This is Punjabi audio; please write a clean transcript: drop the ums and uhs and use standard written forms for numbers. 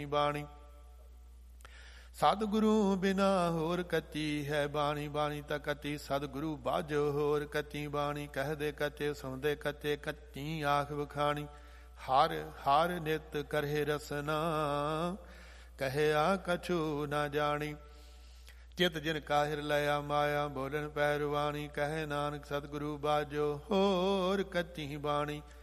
ਬਾਣੀ। ਸਤਿਗੁਰੂ ਬਿਨਾ ਹੋਰ ਕਤੀ ਹੈ ਬਾਣੀ, ਬਾਣੀ ਤਾਂ ਕਤੀ ਸਤਿਗੁਰੂ ਬਾਝੋ ਹੋਰ ਕਤੀ ਬਾਣੀ। ਕਹਦੇ ਕਤੇ ਸੁਣਦੇ ਕਤੇ ਕੱਤੀ ਆਖ ਵਖਾਣੀ। ਹਰ ਹਰ ਨਿਤ ਕਰਹਿ ਰਸਨਾ ਕਹਿਆ ਕਛੂ ਨਾ ਜਾਣੀ। ਚਿਤ ਜਿਨ ਕਾਹਿਰ ਲਿਆ ਮਾਇਆ ਬੋਲਣ ਪੈਰਵਾਣੀ। ਕਹੇ ਨਾਨਕ ਸਤਿਗੁਰੂ ਬਾਝੋ ਹੋਰ ਕਤੀ ਬਾਣੀ।